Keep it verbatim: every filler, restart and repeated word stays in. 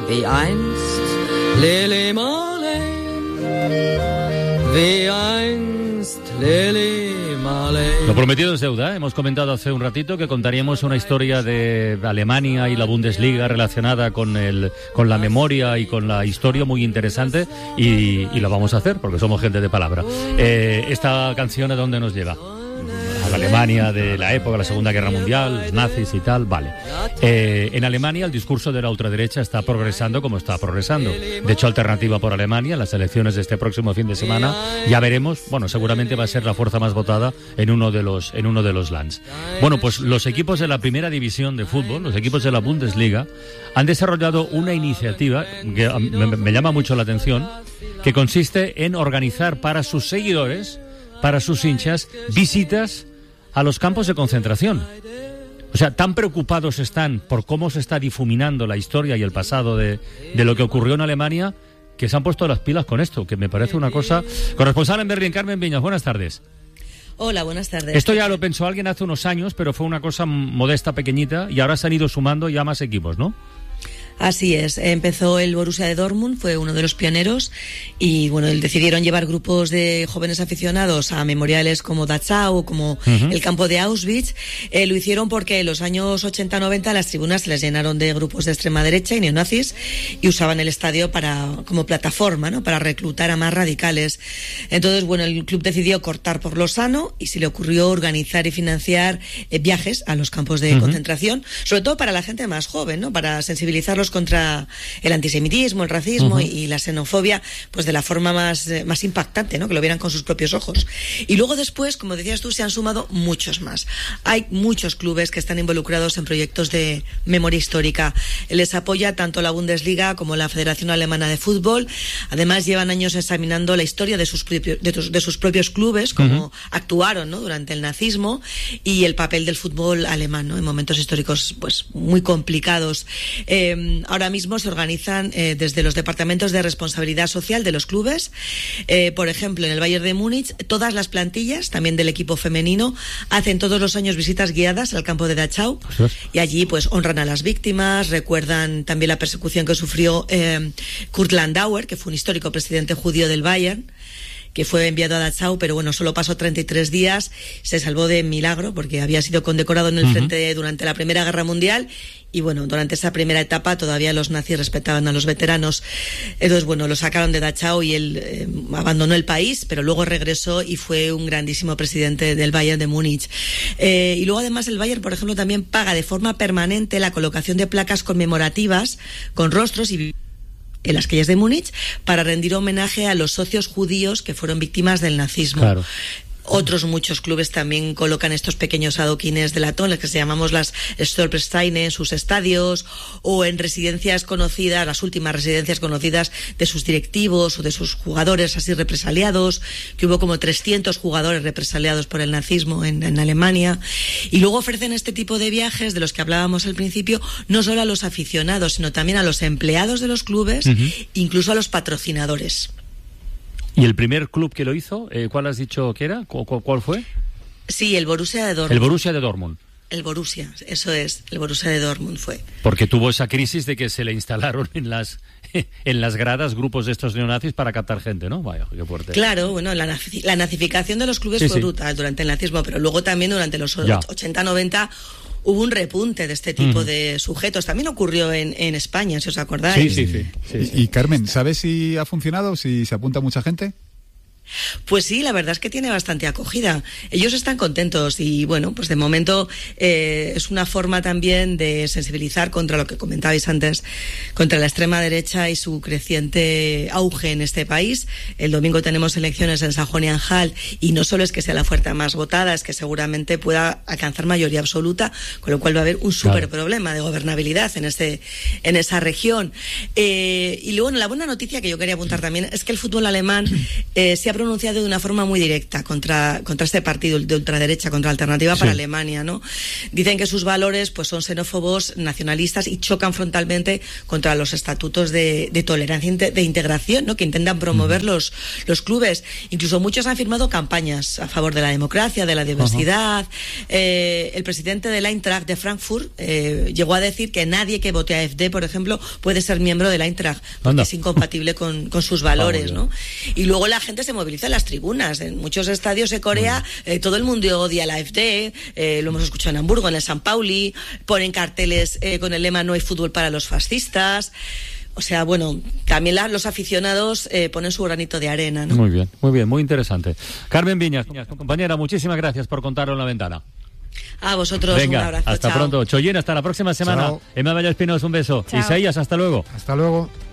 wie einst Lili Marleen, wie einst Lili Marleen. Lo prometido es deuda, ¿eh? Hemos comentado hace un ratito que contaríamos una historia de Alemania y la Bundesliga relacionada con el con la memoria y con la historia muy interesante y, y lo vamos a hacer porque somos gente de palabra. Eh, esta canción ¿a dónde nos lleva? A la Alemania de la época, la Segunda Guerra Mundial, los nazis y tal, vale. Eh, en Alemania el discurso de la ultraderecha está progresando como está progresando. De hecho, Alternativa por Alemania, en las elecciones de este próximo fin de semana, ya veremos, bueno, seguramente va a ser la fuerza más votada en uno de los, en uno de los lands. Bueno, pues los equipos de la primera división de fútbol, los equipos de la Bundesliga, han desarrollado una iniciativa que me, me llama mucho la atención, que consiste en organizar para sus seguidores, para sus hinchas, visitas a los campos de concentración. O sea, tan preocupados están por cómo se está difuminando la historia y el pasado de, de lo que ocurrió en Alemania, que se han puesto las pilas con esto, que me parece una cosa... Corresponsal en Berlín, Carmen Viñas, buenas tardes. Hola, buenas tardes. Esto ya lo pensó alguien hace unos años, pero fue una cosa modesta, pequeñita, y ahora se han ido sumando ya más equipos, ¿no? Así es, empezó el Borussia de Dortmund, fue uno de los pioneros y bueno, decidieron llevar grupos de jóvenes aficionados a memoriales como Dachau, como uh-huh. el campo de Auschwitz. Eh, lo hicieron porque en los años ochenta noventa las tribunas se les llenaron de grupos de extrema derecha y neonazis y usaban el estadio para como plataforma, ¿no? Para reclutar a más radicales. Entonces, bueno, el club decidió cortar por lo sano y se le ocurrió organizar y financiar eh, viajes a los campos de uh-huh. concentración, sobre todo para la gente más joven, ¿no? Para sensibilizarlos contra el antisemitismo, el racismo uh-huh. y la xenofobia, pues de la forma más, eh, más impactante, ¿no? Que lo vieran con sus propios ojos. Y luego después, como decías tú, se han sumado muchos más. Hay muchos clubes que están involucrados en proyectos de memoria histórica. Les apoya tanto la Bundesliga como la Federación Alemana de Fútbol. Además, llevan años examinando la historia de sus, propios, de, tus, de sus propios clubes, cómo uh-huh. actuaron, ¿no? Durante el nazismo y el papel del fútbol alemán, ¿no? En momentos históricos pues muy complicados. Eh, Ahora mismo se organizan eh, desde los departamentos de responsabilidad social de los clubes. Eh, por ejemplo, en el Bayern de Múnich, todas las plantillas, también del equipo femenino, hacen todos los años visitas guiadas al campo de Dachau. ¿Ostras? Y allí pues honran a las víctimas, recuerdan también la persecución que sufrió eh, Kurt Landauer, que fue un histórico presidente judío del Bayern, que fue enviado a Dachau, pero bueno, solo pasó treinta y tres días, se salvó de milagro porque había sido condecorado en el uh-huh. frente durante la Primera Guerra Mundial y bueno, durante esa primera etapa todavía los nazis respetaban a los veteranos. Entonces, bueno, lo sacaron de Dachau y él eh, abandonó el país, pero luego regresó y fue un grandísimo presidente del Bayern de Múnich. Eh, y luego además el Bayern, por ejemplo, también paga de forma permanente la colocación de placas conmemorativas con rostros y en las calles de Múnich para rendir homenaje a los socios judíos que fueron víctimas del nazismo. Claro. Otros muchos clubes también colocan estos pequeños adoquines de latón, las que se llamamos las Stolpersteine, en sus estadios o en residencias conocidas, las últimas residencias conocidas de sus directivos o de sus jugadores así represaliados, que hubo como trescientos jugadores represaliados por el nazismo en, en Alemania. Y luego ofrecen este tipo de viajes de los que hablábamos al principio, no solo a los aficionados, sino también a los empleados de los clubes, uh-huh. incluso a los patrocinadores. ¿Y el primer club que lo hizo, eh, cuál has dicho que era? ¿Cu- cu- ¿Cuál fue? Sí, el Borussia de Dortmund. El Borussia de Dortmund. El Borussia, eso es, el Borussia de Dortmund fue. Porque tuvo esa crisis de que se le instalaron en las en las gradas grupos de estos neonazis para captar gente, ¿no? Vaya, qué fuerte. Claro, bueno, la, nazi- la nazificación de los clubes sí, fue sí. brutal durante el nazismo, pero luego también durante los ya. ochenta noventa hubo un repunte de este tipo uh-huh. de sujetos. También ocurrió en, en España, si os acordáis. Sí, sí, sí. sí, sí. Y, y Carmen, ¿sabes si ha funcionado, si se apunta mucha gente? Pues sí, la verdad es que tiene bastante acogida. Ellos están contentos y bueno, pues de momento eh, es una forma también de sensibilizar contra lo que comentabais antes, contra la extrema derecha y su creciente auge en este país. El domingo tenemos elecciones en Sajonia-Anhalt y no solo es que sea la fuerza más votada, es que seguramente pueda alcanzar mayoría absoluta, con lo cual va a haber un súper problema de gobernabilidad en este en esa región. Eh, y luego, la buena noticia que yo quería apuntar también es que el fútbol alemán eh, se ha ha pronunciado de una forma muy directa contra, contra este partido de ultraderecha, contra Alternativa para sí. Alemania, ¿no? Dicen que sus valores pues son xenófobos, nacionalistas y chocan frontalmente contra los estatutos de, de tolerancia, de integración, ¿no? Que intentan promover uh-huh. los, los clubes. Incluso muchos han firmado campañas a favor de la democracia, de la diversidad. Uh-huh. Eh, el presidente del Eintracht de Frankfurt eh, llegó a decir que nadie que vote a AfD, por ejemplo, puede ser miembro del Eintracht, porque Anda. es incompatible con, con sus valores, ah, ¿no? Y luego la gente se moviliza en las tribunas. En muchos estadios de Corea eh, todo el mundo odia la AfD, eh, lo hemos escuchado en Hamburgo, en el San Pauli, ponen carteles eh, con el lema "No hay fútbol para los fascistas". O sea, bueno, también la, los aficionados eh, ponen su granito de arena, ¿no? Muy bien, muy bien, muy interesante. Carmen Viñas, compañera, muchísimas gracias por contarlo en La Ventana. A vosotros, Venga, un abrazo. Hasta chao. pronto. Chollín, hasta la próxima semana. Chao. Emma Vallespinos, un beso. Chao. Isaías, hasta luego. Hasta luego.